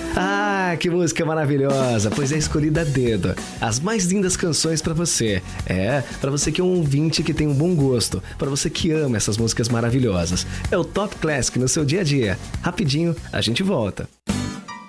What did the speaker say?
Ah, que música maravilhosa, pois é escolhida a dedo. As mais lindas canções pra você. Pra você que é um ouvinte que tem um bom gosto, pra você que ama essas músicas maravilhosas. É o Top Classic no seu dia a dia. Rapidinho, a gente volta.